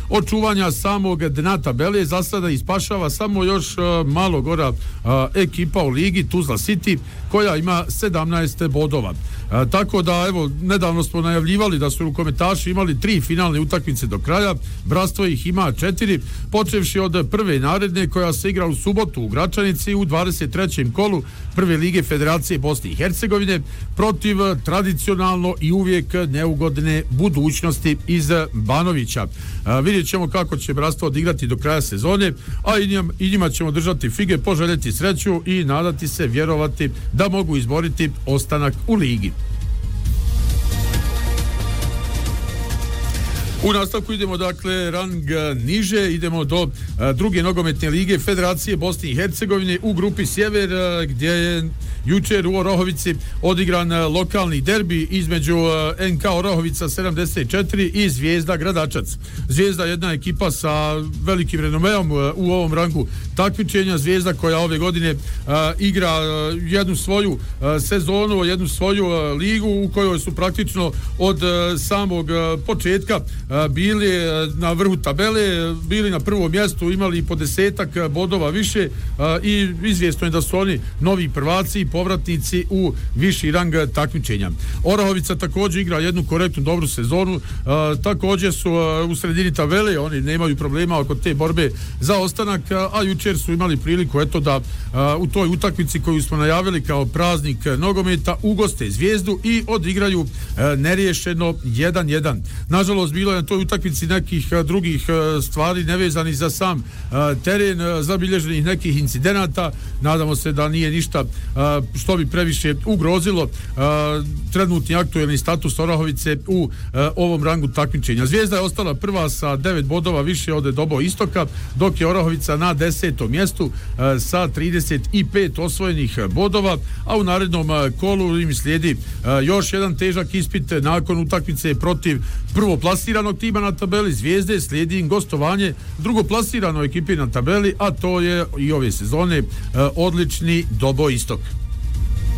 očuvanja samog dna tabele. Za sada ispašava samo još malo gora ekipa u ligi, Tuzla City, koja ima 17 bodova. Tako da, evo, nedavno smo najavljivali da su rukometaši imali 3 finalne utakmice do kraja. Bratstvo ih ima 4, počevši od prve naredne koja se igra u subotu u Gračanici u 23. kolu Prve lige Federacije Bosne i Hercegovine protiv tradicionalno i uvijek neugodne Budućnosti iz Banovića. Vidjet ćemo kako će Bratstvo odigrati do kraja sezone, a i njima ćemo držati fige, poželjeti sreću i nadati se, vjerovati da mogu izboriti ostanak u ligi. U nastavku idemo, dakle, rang niže, idemo do druge nogometne lige Federacije Bosne i Hercegovine u grupi Sjever, gdje je jučer u Orahovici odigran lokalni derbi između NK Orahovica 74 i Zvijezda Gradačac. Zvijezda je jedna ekipa sa velikim renomeom u ovom rangu takmičenja. Zvijezda koja ove godine igra jednu svoju sezonu, jednu svoju ligu u kojoj su praktično od samog početka bili na vrhu tabele, bili na prvom mjestu, imali po 10 bodova više i izvjesno je da su oni novi prvaci i povratnici u viši rang takmičenja. Orahovica također igra jednu korektnu dobru sezonu, također su u sredini tabele, oni nemaju problema oko te borbe za ostanak, a jučer su imali priliku eto da u toj utakmici koju smo najavili kao praznik nogometa ugoste Zvijezdu i odigraju neriješeno 1-1. Nažalost, bilo je na toj utakmici nekih drugih stvari nevezanih za sam teren, zabilježenih nekih incidenata. Nadamo se da nije ništa što bi previše ugrozilo trenutni aktuelni status Orahovice u ovom rangu takmičenja. Zvijezda je ostala prva sa 9 bodova više od Dobo Istoka, dok je Orahovica na 10. mjestu sa 35 osvojenih bodova, a u narednom kolu im slijedi još jedan težak ispit nakon utakmice protiv prvoplasiranog tima na tabeli Zvijezde, slijedi im gostovanje drugoplasirano ekipi na tabeli, a to je i ove sezone odlični Dobo Istok.